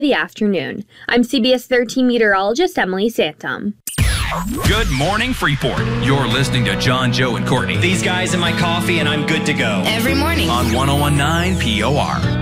the afternoon. I'm CBS 13 meteorologist Emily Santum. Good morning, Freeport. You're listening to John, Joe, and Courtney. These guys in my coffee, and I'm good to go. Every morning on 101.9 POR.